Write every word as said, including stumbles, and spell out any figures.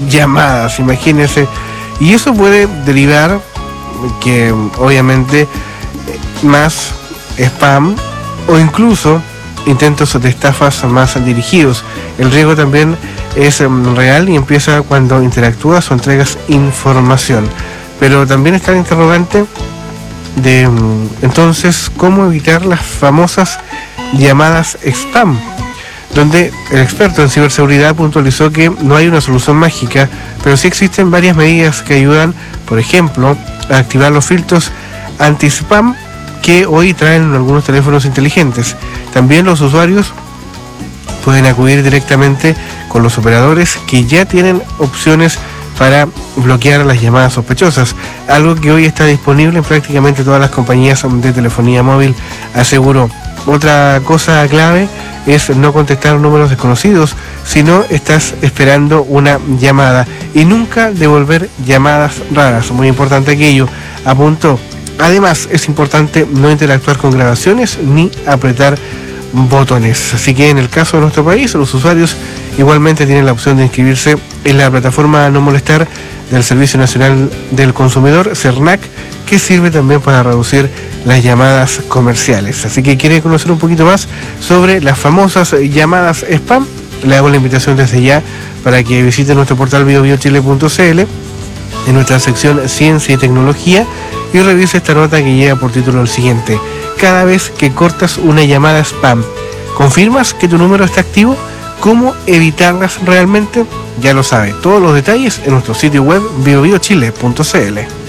llamadas, imagínense. Y eso puede derivar que obviamente más spam o incluso intentos de estafas más dirigidos. El riesgo también es um, real y empieza cuando interactúas o entregas información. Pero también está el interrogante de um, entonces cómo evitar las famosas llamadas spam, donde el experto en ciberseguridad puntualizó que no hay una solución mágica, pero sí existen varias medidas que ayudan, por ejemplo, a activar los filtros anti-spam que hoy traen algunos teléfonos inteligentes. También los usuarios pueden acudir directamente con los operadores que ya tienen opciones para bloquear las llamadas sospechosas, algo que hoy está disponible en prácticamente todas las compañías de telefonía móvil, aseguró. Otra cosa clave es no contestar números desconocidos si no estás esperando una llamada y nunca devolver llamadas raras, muy importante aquello, apuntó. Además, es importante no interactuar con grabaciones ni apretar botones. Así que en el caso de nuestro país, los usuarios igualmente tienen la opción de inscribirse en la plataforma No Molestar del Servicio Nacional del Consumidor, CERNAC, que sirve también para reducir las llamadas comerciales. Así que quiere conocer un poquito más sobre las famosas llamadas spam, le hago la invitación desde ya para que visite nuestro portal bio bio chile punto c l en nuestra sección Ciencia y Tecnología y revise esta nota que lleva por título el siguiente: cada vez que cortas una llamada spam, ¿confirmas que tu número está activo? ¿Cómo evitarlas realmente? Ya lo sabe, todos los detalles en nuestro sitio web bio bio chile punto c l.